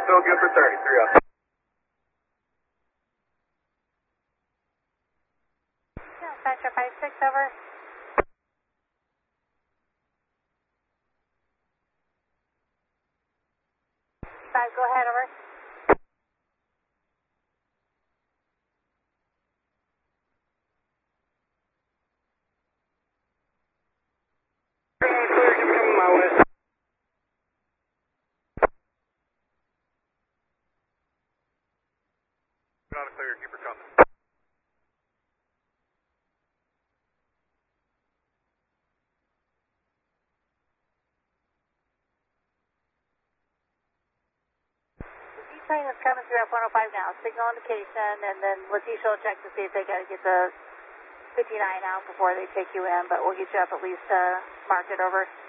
Still good for 30, 3 up. Dispatcher 56, over. 5, go ahead, over. Not a clear, keep her coming. Train is coming through F105 now. Signal indication, and then Leticia will check to see if they got to get the 59 out before they take you in, but we'll get you up at least marked it over.